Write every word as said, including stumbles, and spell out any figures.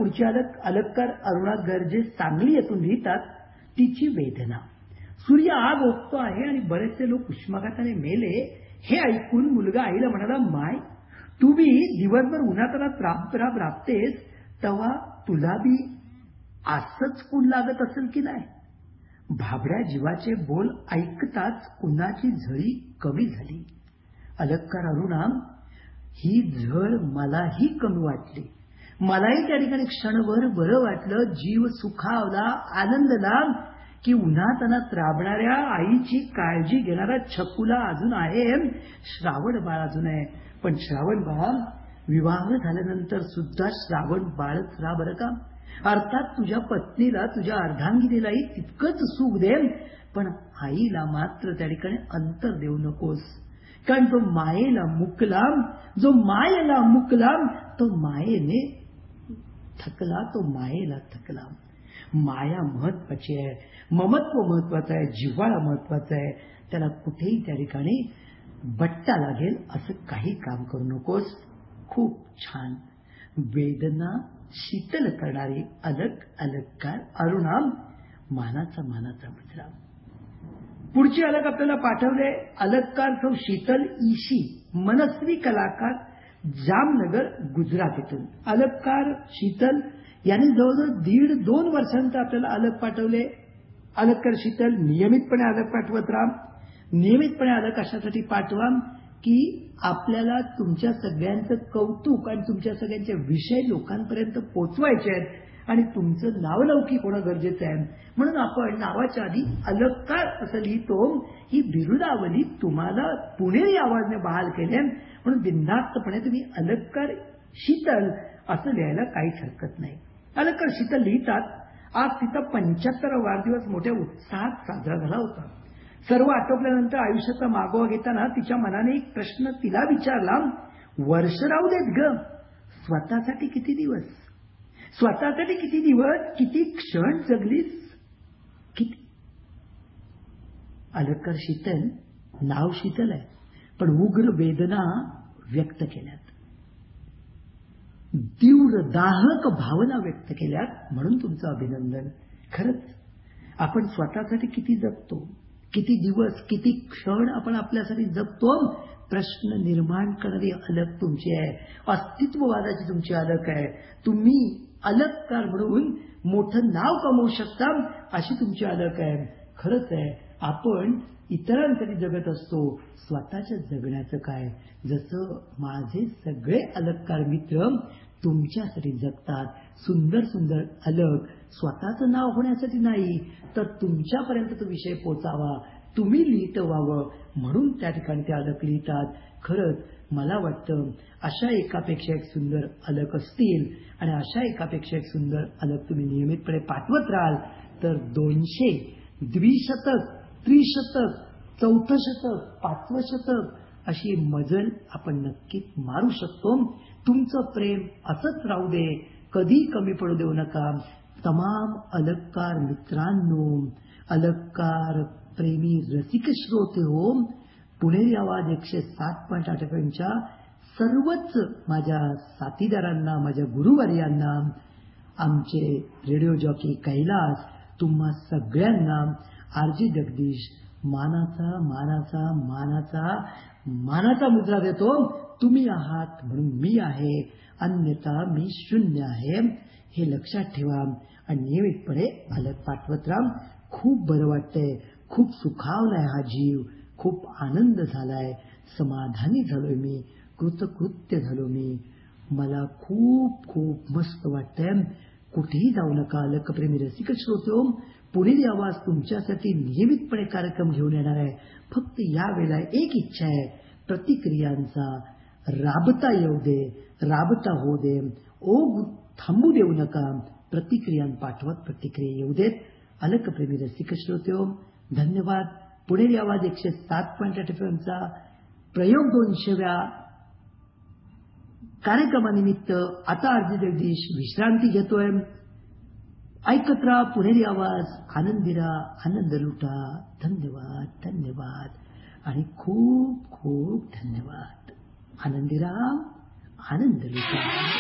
पुढचे अलग अलगकार अरुणा गर्जे सांगली येथून लिहितात, तिची वेदना. सूर्य आग ओकतो आहे आणि बरेचसे लोक उष्माघाताने मेले हे ऐकून मुलगा आईला म्हणाला, माय तू बी दिवसभर उन्हातानात राब राब राबतेस तेव्हा तुला बी असंच ऊन लागत असेल की नाही. भाबड्या जीवाचे बोल ऐकताच उन्हाची झळी कमी झाली. अलगकार अरुणा, ही झळ मलाही कमी वाटली. मलाही त्या ठिकाणी क्षणभर बरं वाटलं. जीव सुखावला, आनंदला की उन्हातानात राबणाऱ्या आईची काळजी घेणारा छकुला अजून आहे, श्रावण बाळ अजून आहे. पण श्रावण बाळ विवाह झाल्यानंतर सुद्धा श्रावण बाळच राहा बरं का. अर्थात तुझ्या पत्नीला, तुझ्या अर्धांगिनीलाही तितकंच सुख दे, पण आईला मात्र त्या ठिकाणी अंतर देऊ नकोस. कारण तो मायेला मुकला, जो मायेला मुकला तो मायेने थकला, तो मायेला थकला. माया महत्वाची आहे, ममत्व महत्वाचं आहे, जिव्हाळा महत्वाचा आहे. त्याला कुठेही त्या ठिकाणी बट्टा लागेल असं काही काम करू नकोस. खूप छान वेदना शीतल करणारी अलग अलगकार अरुणा, मानाचा मानाचा मुद्रा. पुढची अलग आपल्याला पाठवले अलगकार सौ शीतल ईशी, मनस्वी कलाकार, जामनगर गुजरात येथून. अलगकार शीतल यांनी जवळजवळ दीड दोन वर्षांचं आपल्याला अलग पाठवले. अलगकार शीतल नियमितपणे अलग पाठवत राहा. नियमितपणे अलग अशासाठी पाठवा की आपल्याला तुमच्या सगळ्यांचं कौतुक आणि तुमच्या सगळ्यांचे विषय लोकांपर्यंत पोचवायचे आहेत आणि तुमचं नावलौकिक होणं गरजेचं आहे. म्हणून आपण नावाच्या आधी अलगकार असं लिहितो. ही बिरुदावली तुम्हाला पुणेरी आवाजने बहाल केली म्हणून बिनधास्तपणे तुम्ही अलगकार शीतल असं लिहायला काहीच हरकत नाही. अलगकार शीतल लिहितात, आज तिचा पंच्याहत्तरावा वाढदिवस मोठ्या उत्साहात साजरा झाला होता. सर्व आटोपल्यानंतर आयुष्याचा मागोवा घेताना तिच्या मनाने एक प्रश्न तिला विचारला, वर्ष राहू देत ग, स्वतःसाठी किती दिवस, स्वतःसाठी किती दिवस, किती क्षण जगलीस, किती. अलगकार शीतल, नाव शीतल आहे पण उग्र वेदना व्यक्त केल्यात, तीव्र दाहक भावना व्यक्त केल्यात. म्हणून तुमचं अभिनंदन. खरंच आपण स्वतःसाठी किती जगतो, किती दिवस, किती क्षण आपण आपल्यासाठी जगतो. प्रश्न निर्माण करणारी अलग तुमची आहे, अस्तित्ववादाची तुमची अलग आहे. तुम्ही अलगकार म्हणून मोठं नाव कमवू शकता अशी तुमची अलग आहे. खरंच आहे, आपण इतरांसाठी जगत असतो, स्वतःच्या जगण्याचं काय. जसं माझे सगळे अलगकार मित्र तुमच्यासाठी जगतात, सुंदर सुंदर अलग, स्वतःचं नाव होण्यासाठी नाही तर तुमच्यापर्यंत तो विषय पोचावा, तुम्ही लिहित व्हावं म्हणून त्या ठिकाणी ते अलग लिहितात. खरंच मला वाटतं अशा एकापेक्षा एक सुंदर अलग असतील आणि अशा एकापेक्षा एक सुंदर अलग तुम्ही नियमितपणे पाठवत राहाल तर दोनशे, द्विशतक, त्रिशतक, चौथं शतक, पाचवं शतक अशी मजल आपण नक्कीच मारू शकतो. तुमचं प्रेम असंच राहू दे, कधी कमी पडू देऊ नका. तमाम अलगकार मित्रांनो, अलगकार प्रेमी रसिक श्रोते हो, पुणेरी आवाज एकशे सात पॉईंट आठ एफ एमच्या सर्वच माझ्या साथीदारांना, माझ्या गुरुवर्यांना, आमचे रेडिओ जॉकी कैलास, तुम्हा सगळ्यांना आरजी जगदीश मानाचा मानाचा मानाचा मानाचा मुद्रा देतो. तुम्ही आहात म्हणून मी आहे, अन्यथा मी शून्य आहे हे लक्षात ठेवा आणि नियमितपणे अलग पाठवत राहा. खूप बरं वाटतंय, खूप सुखावलाय हा जीव, खूप आनंद झालाय, समाधानी झालोय मी, कृतकृत्य झालो मी. मला खूप खूप मस्त वाटतंय. कुठेही जाऊ नका अलगप्रेमी रसिक श्रोते. पुणेरी आवाज तुमच्यासाठी नियमितपणे कार्यक्रम घेऊन येणार आहे. फक्त यावेळेला एक इच्छा आहे, प्रतिक्रियांचा राबता येऊ दे, राबता होऊ दे, ओघ थांबू देऊ नका. प्रतिक्रिया पाठवत, प्रतिक्रिया येऊ देत. अलगप्रेमी रसिक श्रोते धन्यवाद. पुणेरी आवाज एकशे सात पॉईंट आठ एफ एमचा प्रयोग दोनशेव्या कार्यक्रमानिमित्त आता आरजी जगदीश विश्रांती घेतोय. ऐकत राहा पुणेरी आवाज, आनंदी राहा, आनंद लुटा. धन्यवाद, धन्यवाद आणि खूप खूप धन्यवाद. आनंदी राहा, आनंद लुटा.